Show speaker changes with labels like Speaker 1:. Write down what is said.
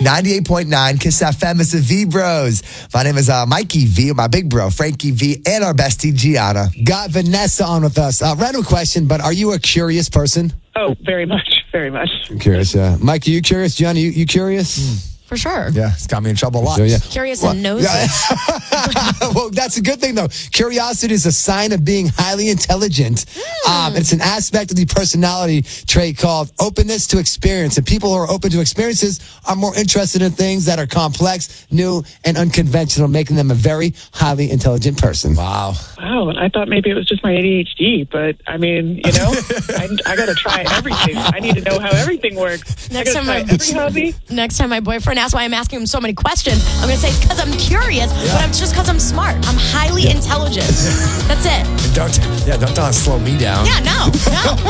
Speaker 1: 98.9 Kiss FM. It's the V Bros. My name is Mikey V, my big bro, Frankie V, and our bestie, Gianna.
Speaker 2: Got Vanessa on with us. Random question, but are you a curious person?
Speaker 3: Oh, very much, very much.
Speaker 2: I'm curious, yeah. Mike, are you curious? Gianna, you curious?
Speaker 4: For sure.
Speaker 1: Yeah, it's got me in trouble a lot.
Speaker 2: Sure, yeah.
Speaker 4: Curious and nosy.
Speaker 2: Well, that's a good thing, though. Curiosity is a sign of being highly intelligent. It's an aspect of the personality trait called openness to experience. And people who are open to experiences are more interested in things that are complex, new, and unconventional, making them a very highly intelligent person.
Speaker 1: Wow.
Speaker 3: Wow, and I thought maybe it was just my ADHD, but I mean, I got to try everything. I need to know how everything works.
Speaker 4: Next time,
Speaker 3: every hobby.
Speaker 4: Next time my boyfriend asks why I'm asking him so many questions, I'm going to say it's because I'm curious, but it's just because I'm smart. I'm highly intelligent. That's it.
Speaker 1: Don't slow me down.
Speaker 4: Yeah, no.